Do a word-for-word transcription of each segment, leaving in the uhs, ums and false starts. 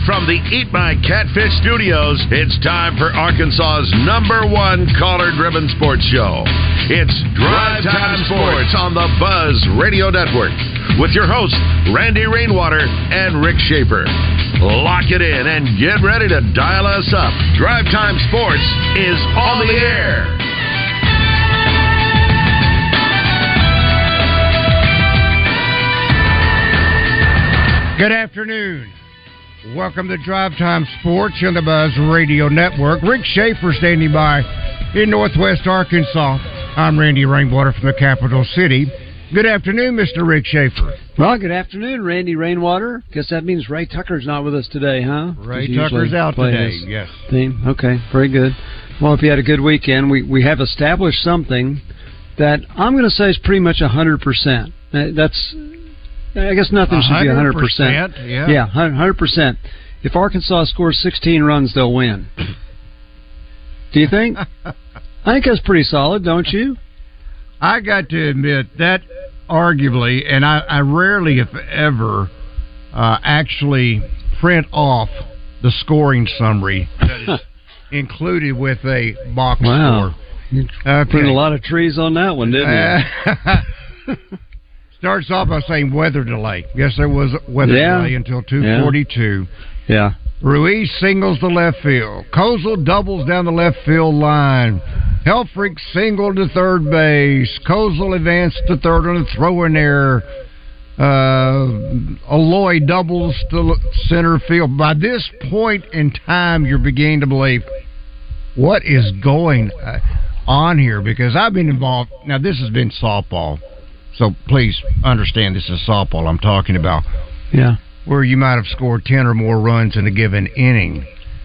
From the Eat My Catfish studios, it's time for Arkansas's number one caller-driven sports show. It's Drive Time Sports on the Buzz Radio Network with your hosts, Randy Rainwater and Rick Schaefer. Lock it in and get ready to dial us up. Drive Time Sports is on the air. Good afternoon. Welcome to Drive Time Sports on the Buzz Radio Network. Rick Schaefer standing by in Northwest Arkansas. I'm Randy Rainwater from the capital city. Good afternoon, Mister Rick Schaefer. Well, good afternoon, Randy Rainwater. Guess that means Ray Tucker's not with us today, huh? Ray Tucker's out today, yes. Theme. Okay, very good. Well, if you had a good weekend, we, we have established something that I'm going to say is pretty much one hundred percent. That's... I guess nothing should be one hundred percent. Yeah. Yeah, one hundred percent. If Arkansas scores sixteen runs, they'll win. Do you think? I think that's pretty solid, don't you? I got to admit, that arguably, and I, I rarely, if ever, uh, actually print off the scoring summary that is included with a box wow. score. You okay. Put a lot of trees on that one, didn't you? Starts off by saying weather delay. Yes, there was a weather yeah. delay until two forty-two. Yeah. Ruiz singles the left field. Kozel doubles down the left field line. Helfrich singled to third base. Kozel advanced to third on a throw-in error. Uh, Aloy doubles to center field. By this point in time, you're beginning to believe, what is going on here? Because I've been involved. Now, this has been softball. So please understand this is softball I'm talking about. Yeah. Where you might have scored ten or more runs in a given inning.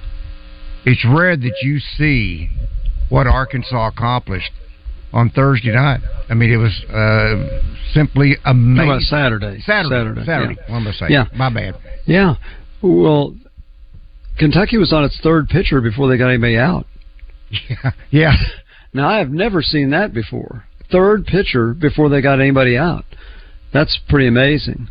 It's rare that you see what Arkansas accomplished on Thursday night. I mean, it was uh, simply amazing. How about Saturday? Saturday. Saturday. Saturday. Yeah. What am I saying? Yeah. My bad. Yeah. Well, Kentucky was on its third pitcher before they got anybody out. Yeah. Yeah. Now, I have never seen that before. Third pitcher before they got anybody out. That's pretty amazing.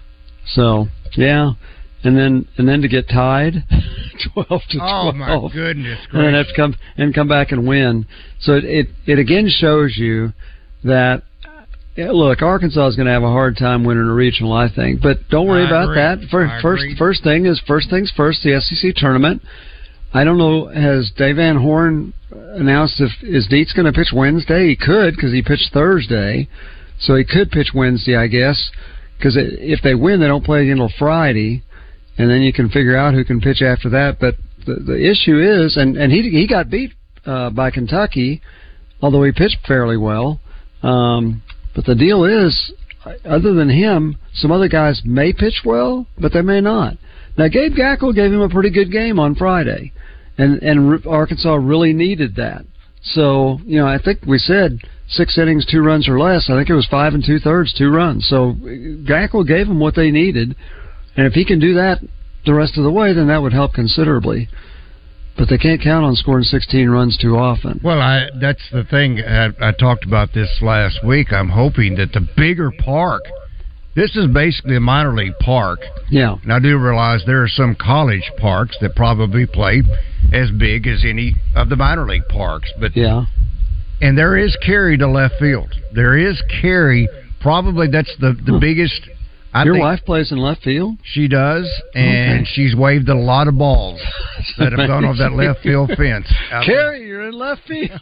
So, yeah. And then and then to get tied twelve to twelve. Oh my goodness gracious. And then have to come and come back and win. So it it, it again shows you that yeah, look, Arkansas is going to have a hard time winning a regional, I think. But don't worry I about agree. that. First I first agree. first thing is first things first, the S E C tournament. I don't know, has Dave Van Horn announced if is Dietz going to pitch Wednesday? He could, because he pitched Thursday, so he could pitch Wednesday, I guess. Because if they win, they don't play again until Friday, and then you can figure out who can pitch after that. But the, the issue is, and, and he he got beat uh, by Kentucky, although he pitched fairly well. Um, but the deal is, other than him, some other guys may pitch well, but they may not. Now, Gabe Gackle gave him a pretty good game on Friday, and and Arkansas really needed that. So, you know, I think we said six innings, two runs or less. I think it was five and two-thirds, two runs. So Gackle gave them what they needed, and if he can do that the rest of the way, then that would help considerably. But they can't count on scoring sixteen runs too often. Well, I, that's the thing. I, I talked about this last week. I'm hoping that the bigger park, this is basically a minor league park. Yeah. And I do realize there are some college parks that probably play as big as any of the minor league parks. But yeah. And there is carry to left field. There is carry. Probably that's the, the huh. biggest. I Your think wife plays in left field? She does, and okay. she's waved at a lot of balls that have gone over that left field fence. Carrie, there. You're in left field.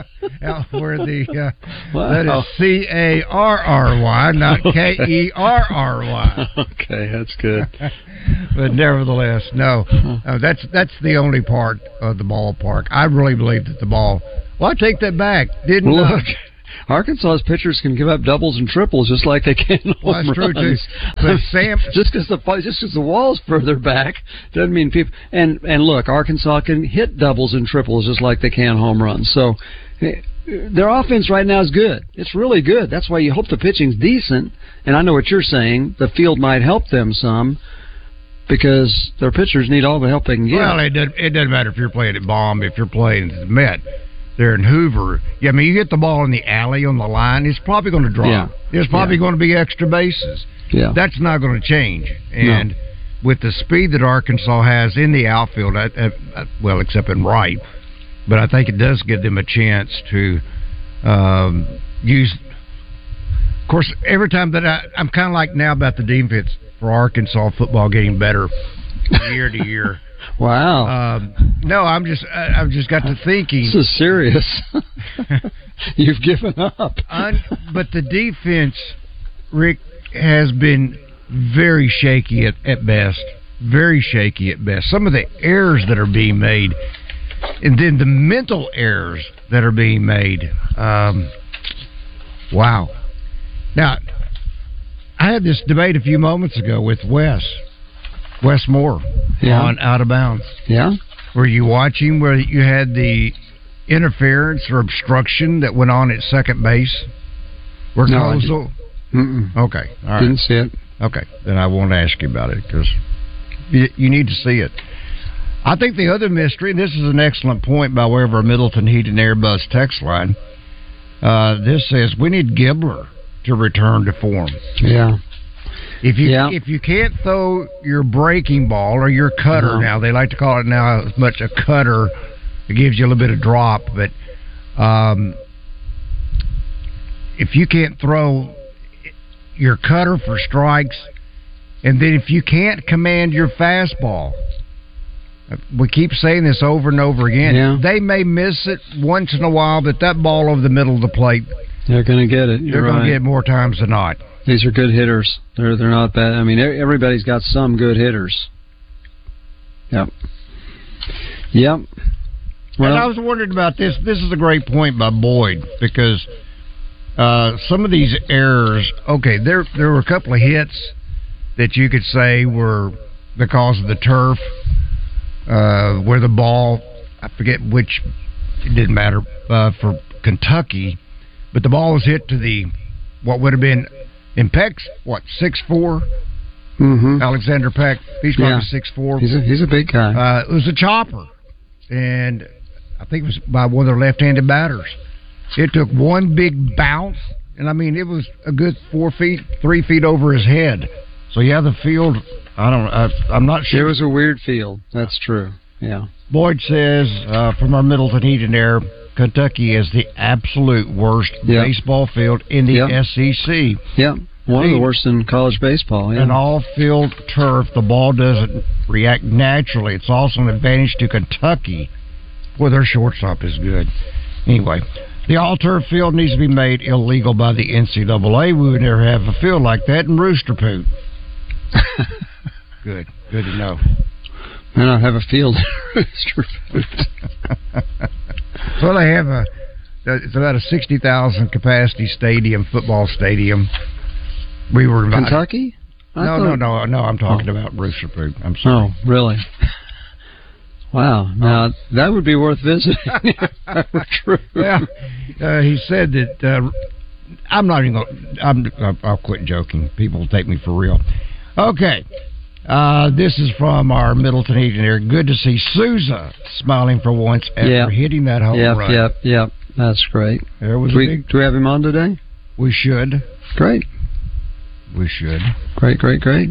Out where the, uh, wow. that is C A R R Y, not K E R R Y. Okay, that's good. But nevertheless, no, uh, that's that's the only part of the ballpark. I really believe that the ball, well, I take that back. Didn't Look. Uh, Arkansas's pitchers can give up doubles and triples just like they can home well, that's runs. True too. But Sam, just because the just because the wall's further back doesn't mean people. And and look, Arkansas can hit doubles and triples just like they can home runs. So their offense right now is good. It's really good. That's why you hope the pitching's decent. And I know what you're saying. The field might help them some because their pitchers need all the help they can get. Well, it doesn't, it doesn't matter if you're playing at Baum, if you're playing at the Met. There in Hoover, yeah, I mean, you get the ball in the alley on the line, it's probably going to drop. Yeah. There's probably yeah. going to be extra bases. Yeah. That's not going to change. And no. with the speed that Arkansas has in the outfield, I, I, well, except in right, but I think it does give them a chance to um, use. Of course, every time that I, I'm kind of like now about the defense for Arkansas football getting better year to year. Wow. Um, no, I'm just I, I've just got to thinking. This is serious. You've given up. Un, but the defense, Rick, has been very shaky at, at best. Very shaky at best. Some of the errors that are being made, and then the mental errors that are being made. Um, wow. Now, I had this debate a few moments ago with Wes. Wes Moore yeah. on Out of Bounds. Yeah. Were you watching where you had the interference or obstruction that went on at second base? Where no, Kozel? Mm-mm. Okay. All right. Didn't see it. Okay. Then I won't ask you about it because you, you need to see it. I think the other mystery, and this is an excellent point by way of our Middleton Heat and Air Buzz text line, uh, this says we need Gibbler to return to form. Yeah. If you yeah. if you can't throw your breaking ball or your cutter uh-huh. now, they like to call it now as much a cutter. It gives you a little bit of drop, but um, if you can't throw your cutter for strikes, and then if you can't command your fastball, we keep saying this over and over again. Yeah. They may miss it once in a while, but that ball over the middle of the plate, they're going to get it. You're they're going right. to get it more times than not. These are good hitters. They're they're not bad. I mean, everybody's got some good hitters. Yep. Yep. Well, and I was wondering about this. This is a great point by Boyd because uh, some of these errors. Okay, there there were a couple of hits that you could say were because of the turf, uh, where the ball. I forget which. It didn't matter uh, for Kentucky, but the ball was hit to the what would have been. In Peck's, what, six foot four? Mm-hmm. Alexander Peck, he's probably yeah. six foot four. He's a, he's a big guy. Uh, it was a chopper, and I think it was by one of their left-handed batters. It took one big bounce, and I mean, it was a good four feet, three feet over his head. So, yeah, the field, I don't I, I'm not sure. It was a weird field. That's true, yeah. Boyd says, uh, from our Middleton Heat and Air, Kentucky is the absolute worst yep. baseball field in the yep. S E C. Yep, one of the worst in college baseball. Yeah. An all-field turf, the ball doesn't react naturally. It's also an advantage to Kentucky, where their shortstop is good. Anyway, the all-turf field needs to be made illegal by the N C double A. We would never have a field like that in Rooster Poot. Good, good to know. And I have a field in Rooster Poot. Well, they have a. It's about a sixty thousand capacity stadium, football stadium. We were invited. Kentucky? I No, thought... no, no, no. I'm talking oh. about Rooster Poot. I'm sorry. Oh, really? Wow. Now that would be worth visiting. If that were true. Yeah. Uh, he said that. Uh, I'm not even. Gonna, I'm. I'll quit joking. People will take me for real. Okay. Uh, this is from our Middleton Heat and Air. Good to see Sousa smiling for once after yep. hitting that home yep, run. Yep, yep, That's great. There was do, a we, big, do we have him on today? We should. Great. We should. Great, great, great.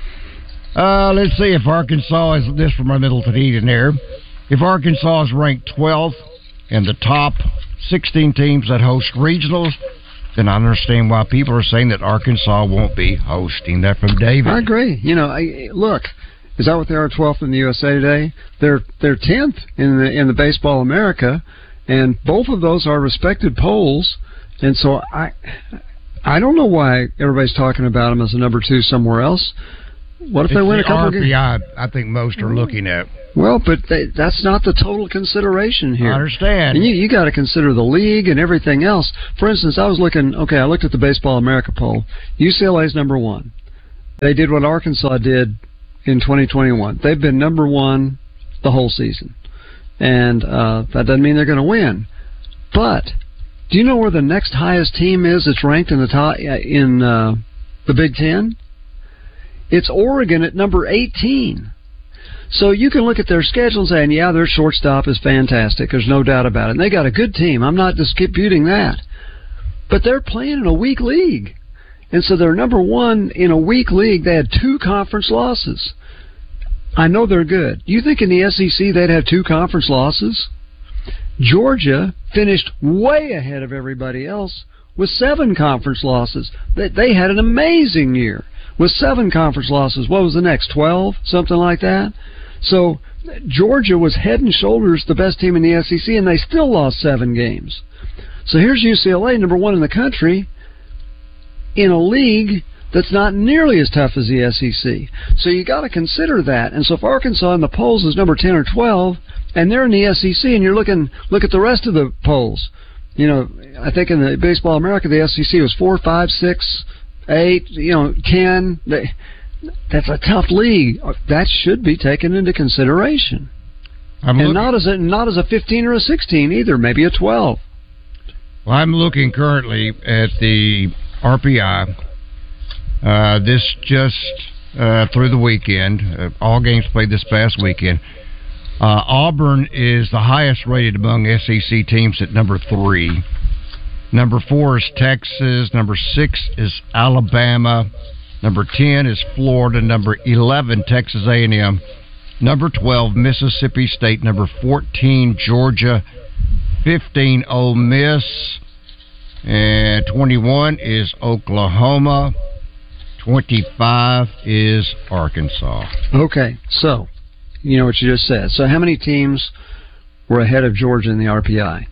Uh, let's see if Arkansas is this from our Middleton Heat and Air. If Arkansas is ranked twelfth in the top sixteen teams that host regionals, then I understand why people are saying that Arkansas won't be hosting. That from David. I agree. You know, I, look, is that what they are? twelfth in the U S A today. They're they're tenth in the in the Baseball America, and both of those are respected polls. And so I I don't know why everybody's talking about them as a number two somewhere else. What if it's they win the a couple R P I, of games? I think most are looking at. Well, but they, that's not the total consideration here. I understand. And you, you got to consider the league and everything else. For instance, I was looking, okay, I looked at the Baseball America poll. U C L A's number one. They did what Arkansas did in twenty twenty-one. They've been number one the whole season. And uh, that doesn't mean they're going to win. But do you know where the next highest team is that's ranked in the top, in uh, the Big Ten? It's Oregon at number eighteen. So you can look at their schedule and say, yeah, their shortstop is fantastic. There's no doubt about it. And they got a good team. I'm not disputing that. But they're playing in a weak league. And so they're number one in a weak league. They had two conference losses. I know they're good. You think in the S E C they'd have two conference losses? Georgia finished way ahead of everybody else with seven conference losses. They, they had an amazing year with seven conference losses. What was the next? twelve? Something like that? So Georgia was head and shoulders the best team in the S E C, and they still lost seven games. So here's U C L A, number one in the country, in a league that's not nearly as tough as the S E C. So you got to consider that. And so if Arkansas in the polls is number ten or twelve, and they're in the S E C, and you're looking, look at the rest of the polls. You know, I think in the Baseball America, the S E C was four, five, six, eight, you know, ten. They, that's a tough league. That should be taken into consideration. I'm and looking, not as a not as a fifteen or a sixteen either, maybe a twelve. Well, I'm looking currently at the R P I. Uh, this just uh, through the weekend. Uh, all games played this past weekend. Uh, Auburn is the highest rated among S E C teams at number three. Number four is Texas. Number six is Alabama. Number ten is Florida. Number eleven, Texas A and M. Number twelve, Mississippi State. Number fourteen, Georgia. fifteen, Ole Miss. And twenty-one is Oklahoma. twenty-five is Arkansas. Okay, so you know what you just said. So how many teams were ahead of Georgia in the R P I?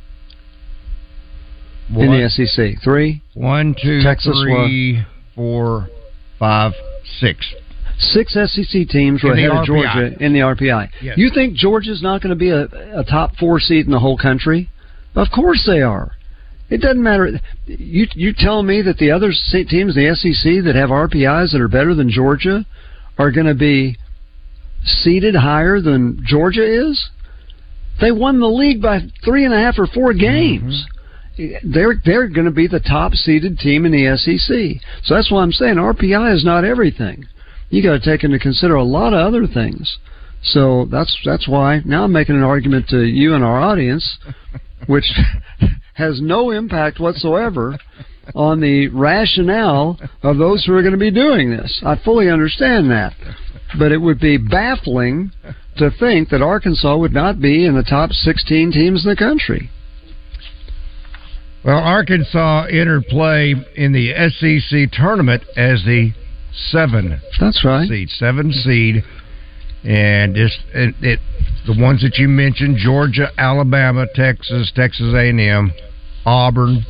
One, in the S E C? Three? One, two, Texas three, was, four, five, six. Six S E C teams were in ahead of R P I. Georgia in the R P I. Yes. You think Georgia's not going to be a, a top four seed in the whole country? Of course they are. It doesn't matter. You you telling me that the other teams in the S E C that have R P Is that are better than Georgia are going to be seeded higher than Georgia is? They won the league by three and a half or four games. Mm-hmm. They're they're going to be the top seeded team in the S E C. So that's why I'm saying R P I is not everything. You got to take into consider a lot of other things. So that's that's why now I'm making an argument to you and our audience, which has no impact whatsoever on the rationale of those who are going to be doing this. I fully understand that. But it would be baffling to think that Arkansas would not be in the top sixteen teams in the country. Well, Arkansas entered play in the S E C tournament as the seven That's right. seed, seven seed. And just it, it, the ones that you mentioned, Georgia, Alabama, Texas, Texas A and M, Auburn,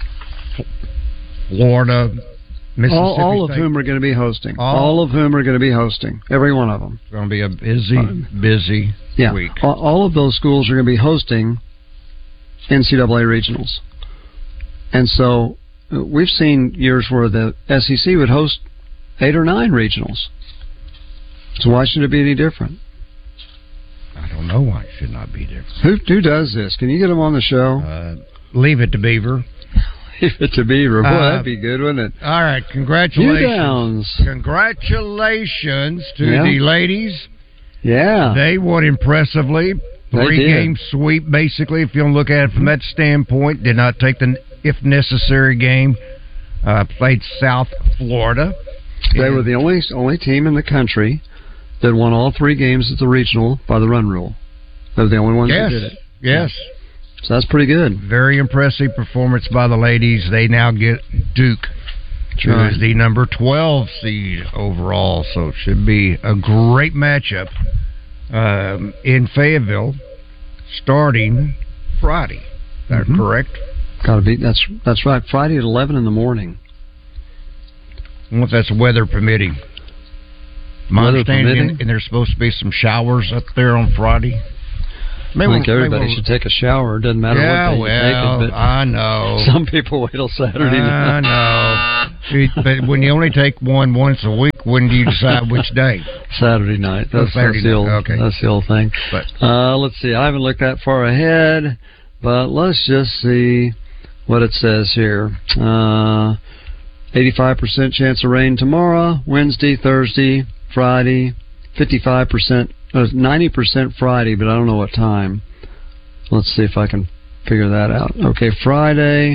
Florida, Mississippi all, all of State. whom are going to be hosting. All, all of whom are going to be hosting. Every one of them. It's going to be a busy, busy yeah. week. All, all of those schools are going to be hosting N C double A regionals. And so uh, we've seen years where the S E C would host eight or nine regionals. So why should it be any different? I don't know why it should not be different. Who who does this? Can you get him on the show? Uh, leave it to Beaver. Leave it to Beaver. Boy, uh, that'd be good, wouldn't it? All right, congratulations. Downs. Congratulations to yeah. the ladies. Yeah. They won impressively. Three-game sweep, basically, if you want to look at it from that standpoint. Did not take the, if necessary, game. Uh, played South Florida. They and, were the only only team in the country that won all three games at the regional by the run rule. They were the only ones yes, that did it. Yes. So that's pretty good. Very impressive performance by the ladies. They now get Duke, who right. is the number twelve seed overall. So it should be a great matchup um, in Fayetteville starting Friday. Is that mm-hmm. correct? Got to be. That's that's right. Friday at eleven in the morning. Well, if that's weather permitting. My weather understanding, permitting? and there's supposed to be some showers up there on Friday. Maybe I think we'll, everybody we'll, should take a shower. It doesn't matter yeah, what day well, you take it. But I know. Some people wait till Saturday I night. know. But when you only take one once a week, when do you decide which day? Saturday night. That's, oh, Saturday that's the old. night. Okay. That's the old thing. But uh, let's see. I haven't looked that far ahead, but let's just see what it says here. Uh, eighty-five percent chance of rain tomorrow, Wednesday, Thursday, Friday. fifty-five percent. Uh, ninety percent Friday, but I don't know what time. Let's see if I can figure that out. Okay, Friday.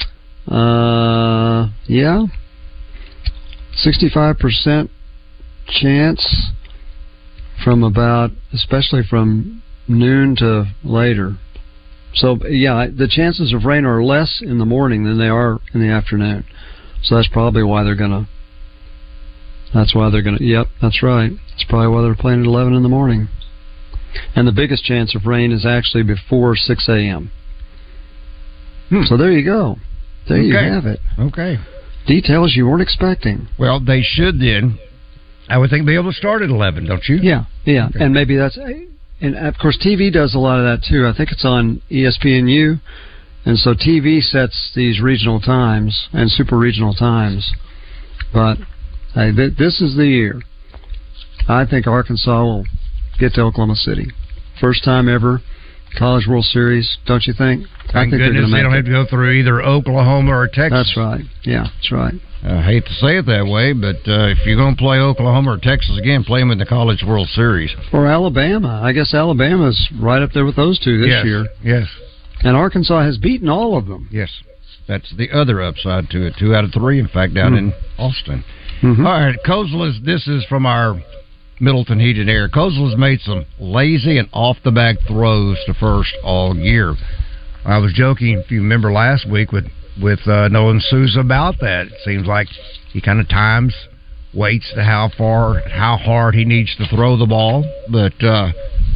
Uh, yeah. sixty-five percent chance. from about, especially from noon to later. So, yeah, the chances of rain are less in the morning than they are in the afternoon. So that's probably why they're going to, that's why they're going to, yep, that's right. That's probably why they're playing at eleven in the morning. And the biggest chance of rain is actually before six a.m. Hmm. So there you go. There okay. you have it. Okay. Details you weren't expecting. Well, they should then, I would think, be able to start at eleven, don't you? Yeah, yeah. Okay. And maybe that's, and of course T V does a lot of that too. I think it's on E S P N U, and so T V sets these regional times and super regional times. But hey, th- this is the year. I think Arkansas will get to Oklahoma City. First time ever. College World Series, don't you think? I Thank think goodness they don't it. have to go through either Oklahoma or Texas. That's right. Yeah, that's right. I hate to say it that way, but uh, if you're going to play Oklahoma or Texas again, play them in the College World Series. Or Alabama. I guess Alabama's right up there with those two this yes, year. Yes. And Arkansas has beaten all of them. Yes. That's the other upside to it. Two out of three, in fact, down mm-hmm. in Austin. Mm-hmm. All right, Kozela's, this is from our Middleton Heat and Air. Kozela's made some lazy and off-the-back throws to first all year. I was joking, if you remember last week, with, with uh, Nolan Souza about that. It seems like he kind of times, waits to how far, how hard he needs to throw the ball. But uh,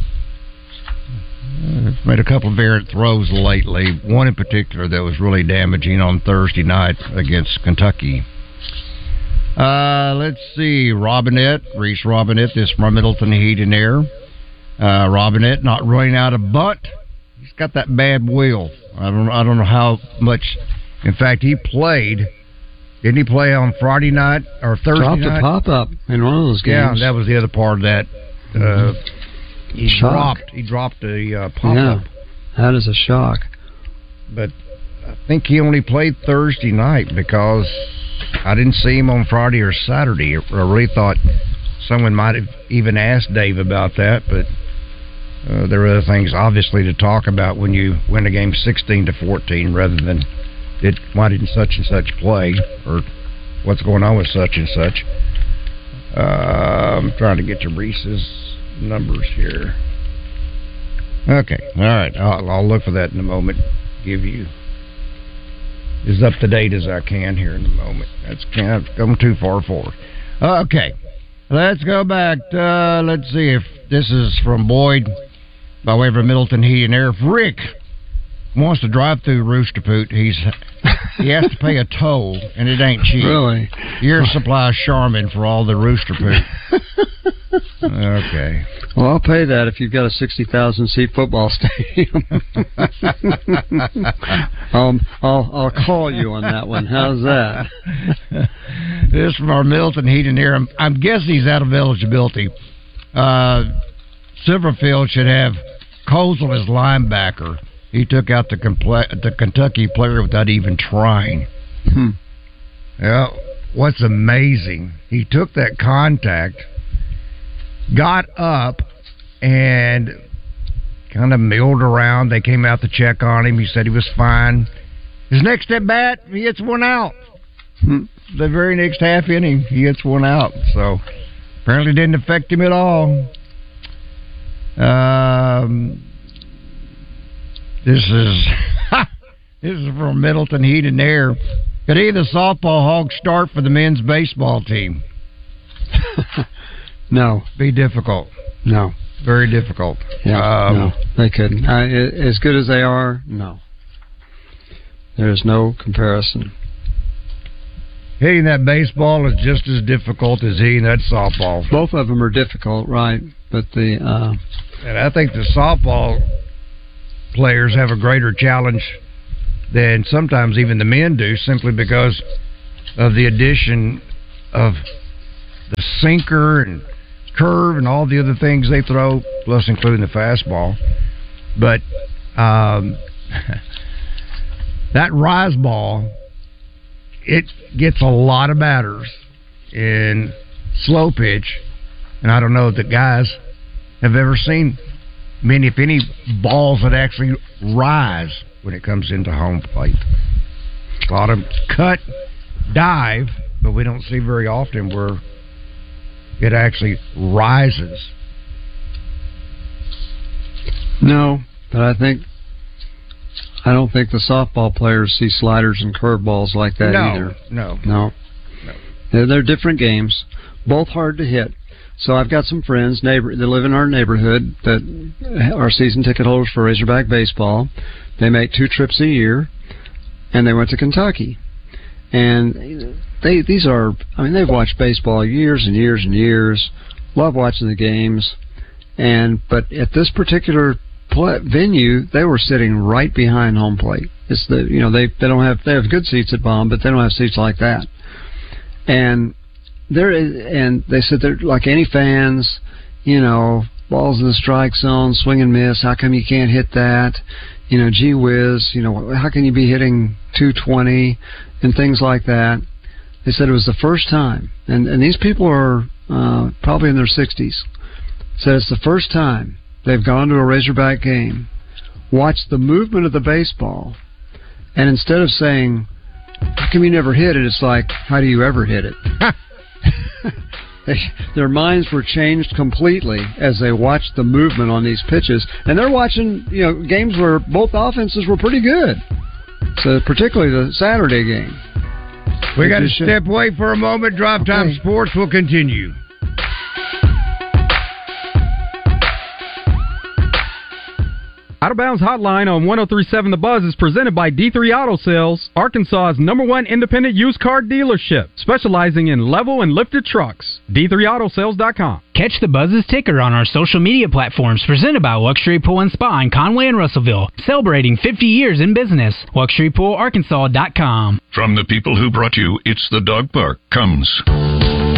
made a couple of errant throws lately. One in particular that was really damaging on Thursday night against Kentucky. Uh, let's see. Robinette, Reese Robinette, this from Middleton Heat and Air. Uh, Robinette not running out of butt. He's got that bad wheel. I don't. I don't know how much. In fact, he played. Didn't he play on Friday night or Thursday Dropped night? Dropped a pop up in one of those games. Yeah, that was the other part of that. Uh, mm-hmm. He shock. dropped. He dropped a uh, pop yeah, up. That is a shock. But I think he only played Thursday night because I didn't see him on Friday or Saturday. I really thought someone might have even asked Dave about that, but uh, there are other things, obviously, to talk about when you win a game sixteen to fourteen rather than did, why didn't such and such play or what's going on with such and such. Uh, I'm trying to get to Reese's numbers here. Okay, all right. I'll, I'll look for that in a moment. Give you as up to date as I can here in a moment. That's kind of come too far forward. Okay, let's go back. To, uh, let's see if this is from Boyd by way of Middleton Heat and Air. If Rick wants to drive through Rooster Poot, he's he has to pay a toll, and it ain't cheap. Really? Your supply Charmin for all the Rooster Poot. Okay. Well, I'll pay that if you've got a sixty thousand seat football stadium. um, I'll I'll call you on that one. How's that? This is from our Middleton Heat and Air. I'm, I'm guessing he's out of eligibility. Uh, Silverfield should have Kozel as linebacker. He took out the, compl- the Kentucky player without even trying. Hmm. Yeah. What's amazing, he took that contact, got up, and kind of milled around. They came out to check on him. He said he was fine. His next at bat, he hits one out. Hmm. The very next half inning, he hits one out. So apparently didn't affect him at all. Um, this is this is from Middleton Heat and Air. Could either softball Hogs start for the men's baseball team? No. Be difficult. No. Very difficult. Yeah, um, no, they couldn't. I, as good as they are, no. There's no comparison. Hitting that baseball is just as difficult as hitting that softball. Both of them are difficult, right? But the uh, and I think the softball players have a greater challenge than sometimes even the men do, simply because of the addition of the sinker and curve and all the other things they throw, plus including the fastball. But um, that rise ball, it gets a lot of batters in slow pitch, and I don't know that guys have ever seen many, if any, balls that actually rise when it comes into home plate. A lot of cut, dive, but we don't see very often where it actually rises No, but I think I don't think the softball players see sliders and curveballs like that no, either. No, no, no. They're, they're different games, both hard to hit. So I've got some friends neighbor that live in our neighborhood that are season ticket holders for Razorback baseball. They make two trips a year, and they went to Kentucky. And they these are, I mean, they've watched baseball years and years and years, love watching the games. And but at this particular play, venue, they were sitting right behind home plate. It's the you know they they don't have they have good seats at Baum, but they don't have seats like that. And there and they said they're like any fans, you know, balls in the strike zone, swing and miss. How come you can't hit that? You know, gee whiz. You know, how can you be hitting two twenty and things like that? They said it was the first time, and and these people are uh, probably in their sixties. Said it's the first time they've gone to a Razorback game, watched the movement of the baseball, and instead of saying, how come you never hit it, it's like, how do you ever hit it? they, their minds were changed completely as they watched the movement on these pitches. And they're watching, you know, games where both offenses were pretty good. So particularly the Saturday game. We got to step away for a moment. Drive Time okay. Sports will continue. Out of Bounds Hotline on one oh three point seven The Buzz is presented by D three Auto Sales, Arkansas's number one independent used car dealership, specializing in level and lifted trucks. D three auto sales dot com. Catch the Buzz's ticker on our social media platforms presented by Luxury Pool and Spa in Conway and Russellville, celebrating fifty years in business. Luxury Pool Arkansas dot com. From the people who brought you It's the Dog Park comes